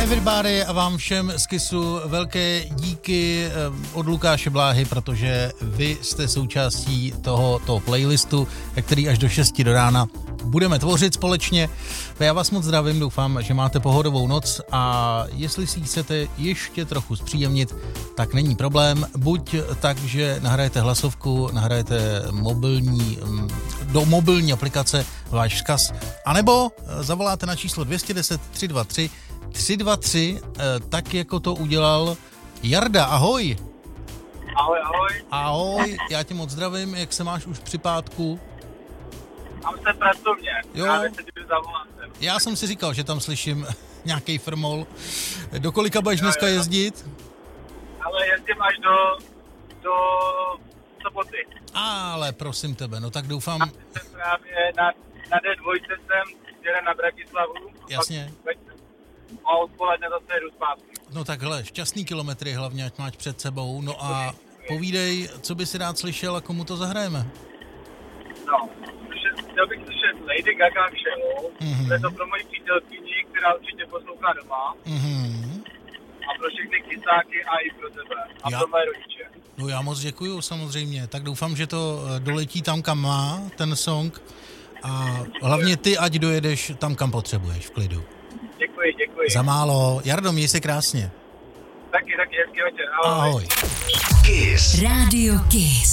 everybody a vám všem z Kissu velké díky od Lukáše Bláhy, protože vy jste součástí toho playlistu, který až do 6 do rána budeme tvořit společně. Já vás moc zdravím, doufám, že máte pohodovou noc a jestli si chcete ještě trochu zpříjemnit, tak není problém. Buď tak, že nahrajete hlasovku, nahrajete do mobilní aplikace váš vzkaz, anebo zavoláte na číslo 210 323 323, tak jako to udělal Jarda. Ahoj. Ahoj, ahoj. Ahoj, já tě moc zdravím, jak se máš už při pátku? Mám se pracovně, jo. právě se jdu zavolátem. Já jsem si říkal, že tam slyším nějaký firmol. Do kolika budeš dneska jezdit? Ale jezdím až do soboty. Ale prosím tebe, no tak doufám... Jsem právě na D2 jsem jde na Bratislavu. Jasně. A odpoledne zase jdu zpátky. No tak hele, šťastný kilometry hlavně, ať máš před sebou. No a povídej, co by si rád slyšel a komu to zahrajeme? No, chtěl bych slyšet Lady Gaga Show. Mm-hmm. To je to pro moji přítelkyni, která určitě poslouchá doma. Mm-hmm. A pro všechny kysáky a i pro tebe. A pro mé rodiče. No já moc děkuju samozřejmě. Tak doufám, že to doletí tam, kam má ten song. A hlavně ty, ať dojedeš tam, kam potřebuješ, v klidu. Děkuji. Za málo. Jardo, měj se krásně. Taky, hezký večer. Ahoj. Kiss. Radio Kiss.